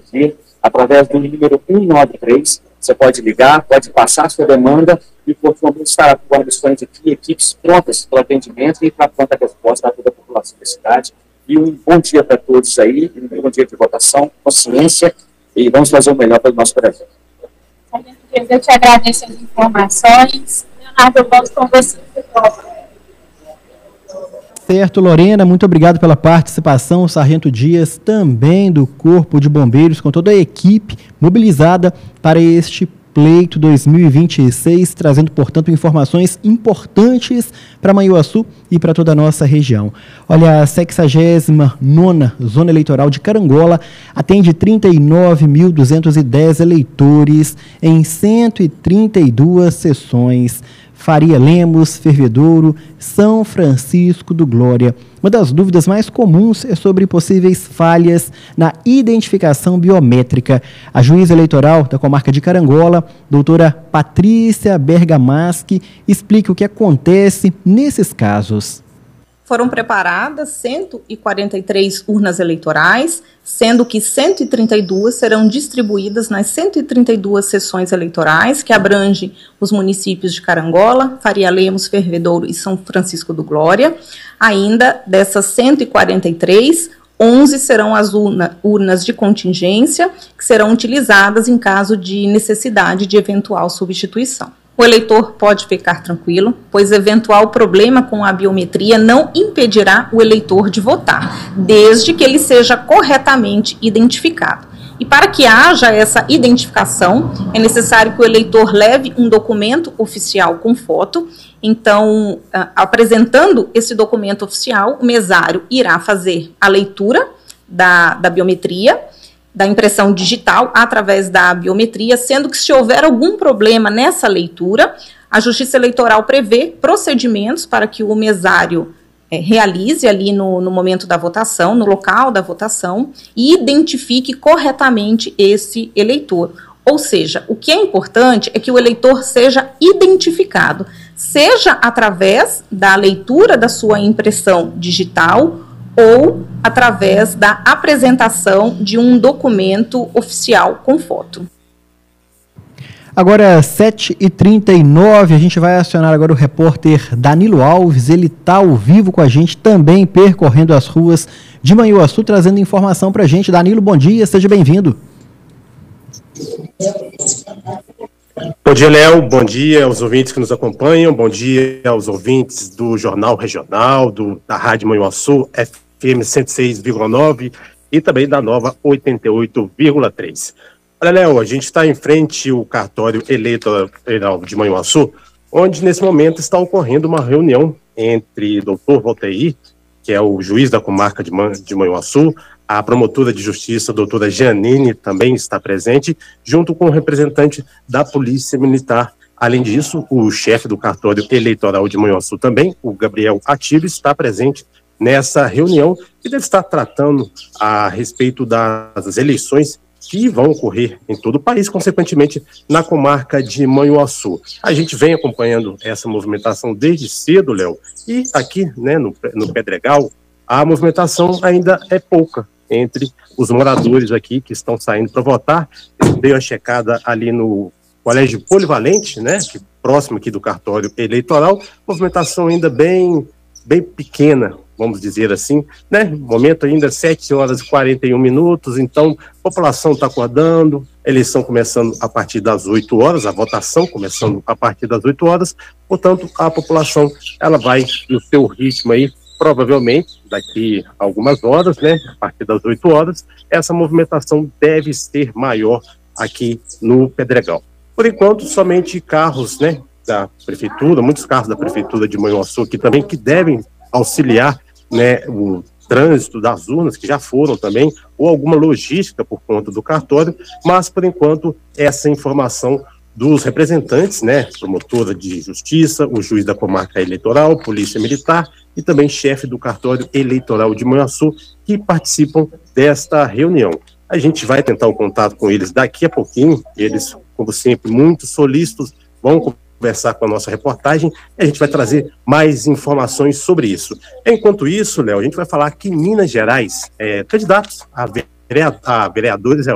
aqui, através do número 193. Você pode ligar, pode passar a sua demanda e o Corpo de Bombeiros estará com disponíveis aqui, equipes prontas para o atendimento e para pronta resposta a toda a população da cidade. E um bom dia para todos aí, um bom dia de votação, consciência, e vamos fazer o melhor pelo nosso projeto. Eu te agradeço as informações. Leonardo, eu volto com você. Certo, Lorena, muito obrigado pela participação. O Sargento Dias, também do Corpo de Bombeiros, com toda a equipe mobilizada para este pleito 2026, trazendo, portanto, informações importantes para Manhuaçu e para toda a nossa região. Olha, a 69ª Zona Eleitoral de Carangola atende 39.210 eleitores em 132 sessões. Faria Lemos, Fervedouro, São Francisco do Glória. Uma das dúvidas mais comuns é sobre possíveis falhas na identificação biométrica. A juíza eleitoral da comarca de Carangola, doutora Patrícia Bergamaschi, explica o que acontece nesses casos. Foram preparadas 143 urnas eleitorais, sendo que 132 serão distribuídas nas 132 sessões eleitorais, que abrangem os municípios de Carangola, Faria Lemos, Fervedouro e São Francisco do Glória. Ainda dessas 143, 11 serão as urnas de contingência, que serão utilizadas em caso de necessidade de eventual substituição. O eleitor pode ficar tranquilo, pois eventual problema com a biometria não impedirá o eleitor de votar, desde que ele seja corretamente identificado. E para que haja essa identificação, é necessário que o eleitor leve um documento oficial com foto. Então, apresentando esse documento oficial, o mesário irá fazer a leitura da biometria, da impressão digital através da biometria, sendo que se houver algum problema nessa leitura, a Justiça Eleitoral prevê procedimentos para que o mesário realize ali no momento da votação, no local da votação, e identifique corretamente esse eleitor. Ou seja, o que é importante é que o eleitor seja identificado, seja através da leitura da sua impressão digital ou através da apresentação de um documento oficial com foto. Agora, 7h39, a gente vai acionar agora o repórter Danilo Alves. Ele está ao vivo com a gente, também percorrendo as ruas de Manhuaçu, trazendo informação para a gente. Danilo, bom dia, seja bem-vindo. Bom dia, Léo. Bom dia aos ouvintes que nos acompanham. Bom dia aos ouvintes do Jornal Regional, da Rádio Manhuaçu, FM 106,9 e também da Nova 88,3. Olha, Léo, a gente está em frente ao cartório eleitoral de Manhuaçu, onde nesse momento está ocorrendo uma reunião entre o Dr. Voltair, que é o juiz da comarca de Manhuaçu, a promotora de justiça, a doutora Janine, também está presente, junto com o representante da Polícia Militar. Além disso, o chefe do cartório eleitoral de Manhuaçu também, o Gabriel Ativo, está presente nessa reunião, que deve estar tratando a respeito das eleições que vão ocorrer em todo o país, consequentemente na comarca de Manhuaçu. A gente vem acompanhando essa movimentação desde cedo, Léo, e aqui, né, no Pedregal, a movimentação ainda é pouca entre os moradores aqui que estão saindo para votar. Eu dei uma checada ali no Colégio Polivalente, né, próximo aqui do cartório eleitoral, movimentação ainda bem pequena, vamos dizer assim, né? Momento ainda 7h41, então a população está acordando, a eleição começando a partir das 8 horas, a votação começando a partir das 8 horas, portanto a população ela vai no seu ritmo aí, provavelmente daqui a algumas horas, né? A partir das 8 horas, essa movimentação deve ser maior aqui no Pedregal. Por enquanto, somente carros, né, da prefeitura, muitos carros da prefeitura de Manhuaçu aqui também, que devem auxiliar, né, o trânsito das urnas, que já foram também, ou alguma logística por conta do cartório, mas, por enquanto, essa informação dos representantes, né, promotora de justiça, o juiz da comarca eleitoral, polícia militar e também chefe do cartório eleitoral de Manhuaçu, que participam desta reunião. A gente vai tentar o contato com eles daqui a pouquinho, eles, como sempre, muito solícitos, vão conversar com a nossa reportagem e a gente vai trazer mais informações sobre isso. Enquanto isso, Léo, a gente vai falar que em Minas Gerais, candidatos a vereadores